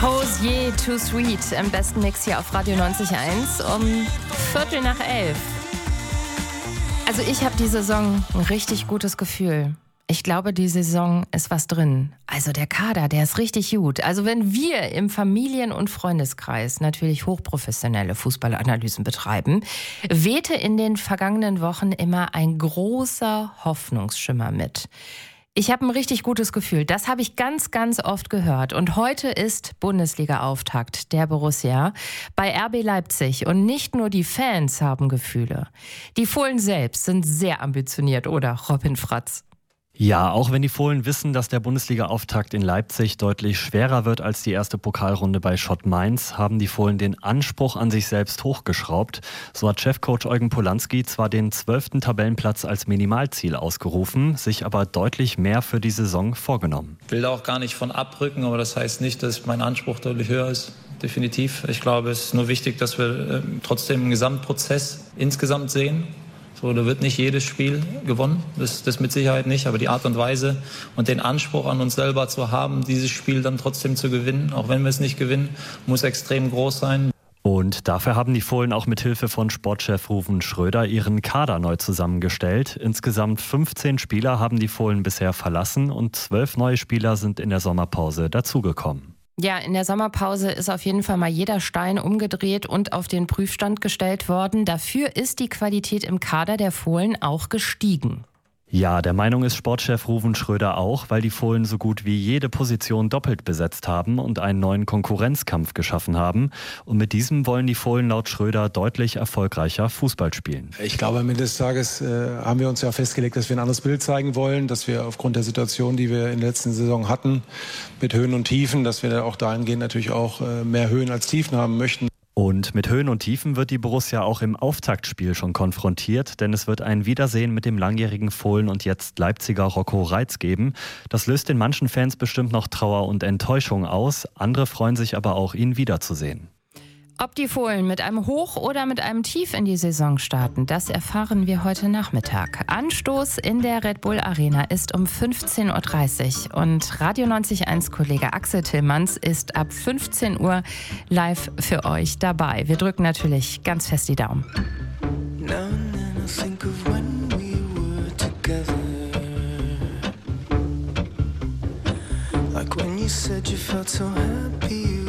Hosier Too Sweet im besten Mix hier auf Radio 90.1 um 11:15. Also ich habe die Saison ein richtig gutes Gefühl. Ich glaube, die Saison ist was drin. Also der Kader, der ist richtig gut. Also wenn wir im Familien- und Freundeskreis natürlich hochprofessionelle Fußballanalysen betreiben, wehte in den vergangenen Wochen immer ein großer Hoffnungsschimmer mit. Ich habe ein richtig gutes Gefühl. Das habe ich ganz, ganz oft gehört. Und heute ist Bundesliga-Auftakt der Borussia bei RB Leipzig. Und nicht nur die Fans haben Gefühle. Die Fohlen selbst sind sehr ambitioniert, oder, Robin Fratz? Ja, auch wenn die Fohlen wissen, dass der Bundesliga-Auftakt in Leipzig deutlich schwerer wird als die erste Pokalrunde bei Schott Mainz, haben die Fohlen den Anspruch an sich selbst hochgeschraubt. So hat Chefcoach Eugen Polanski zwar den 12. Tabellenplatz als Minimalziel ausgerufen, sich aber deutlich mehr für die Saison vorgenommen. Ich will da auch gar nicht von abrücken, aber das heißt nicht, dass mein Anspruch deutlich höher ist. Definitiv. Ich glaube, es ist nur wichtig, dass wir trotzdem einen Gesamtprozess insgesamt sehen. So, da wird nicht jedes Spiel gewonnen, das mit Sicherheit nicht, aber die Art und Weise und den Anspruch an uns selber zu haben, dieses Spiel dann trotzdem zu gewinnen, auch wenn wir es nicht gewinnen, muss extrem groß sein. Und dafür haben die Fohlen auch mit Hilfe von Sportchef Ruven Schröder ihren Kader neu zusammengestellt. Insgesamt 15 Spieler haben die Fohlen bisher verlassen und 12 neue Spieler sind in der Sommerpause dazugekommen. Ja, in der Sommerpause ist auf jeden Fall mal jeder Stein umgedreht und auf den Prüfstand gestellt worden. Dafür ist die Qualität im Kader der Fohlen auch gestiegen. Ja, der Meinung ist Sportchef Ruven Schröder auch, weil die Fohlen so gut wie jede Position doppelt besetzt haben und einen neuen Konkurrenzkampf geschaffen haben. Und mit diesem wollen die Fohlen laut Schröder deutlich erfolgreicher Fußball spielen. Ich glaube, am Ende des Tages haben wir uns ja festgelegt, dass wir ein anderes Bild zeigen wollen, dass wir aufgrund der Situation, die wir in der letzten Saison hatten, mit Höhen und Tiefen, dass wir auch dahingehend natürlich auch mehr Höhen als Tiefen haben möchten. Und mit Höhen und Tiefen wird die Borussia auch im Auftaktspiel schon konfrontiert, denn es wird ein Wiedersehen mit dem langjährigen Fohlen und jetzt Leipziger Rocco Reitz geben. Das löst in manchen Fans bestimmt noch Trauer und Enttäuschung aus, andere freuen sich aber auch, ihn wiederzusehen. Ob die Fohlen mit einem Hoch oder mit einem Tief in die Saison starten, das erfahren wir heute Nachmittag. Anstoß in der Red Bull Arena ist um 15:30 Uhr und Radio 90.1-Kollege Axel Tillmanns ist ab 15 Uhr live für euch dabei. Wir drücken natürlich ganz fest die Daumen. Like when you said you felt so happy.